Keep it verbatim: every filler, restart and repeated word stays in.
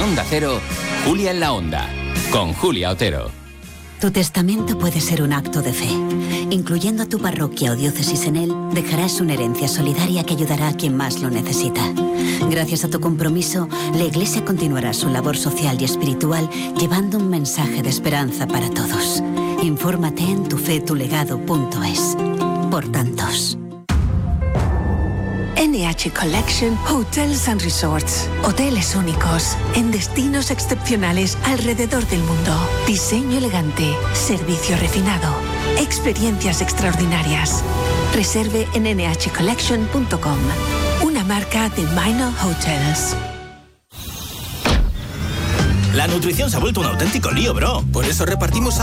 Onda Cero, Julia en la Onda, con Julia Otero. Tu testamento puede ser un acto de fe. Incluyendo a tu parroquia o diócesis en él, dejarás una herencia solidaria que ayudará a quien más lo necesita. Gracias a tu compromiso, la Iglesia continuará su labor social y espiritual llevando un mensaje de esperanza para todos. Infórmate en tufetulegado punto es. Por tantos. N H Collection Hotels and Resorts. Hoteles únicos, en destinos excepcionales alrededor del mundo. Diseño elegante, servicio refinado, experiencias extraordinarias. Reserve en ene hache collection punto com. Una marca de Minor Hotels. La nutrición se ha vuelto un auténtico lío, bro. Por eso repartimos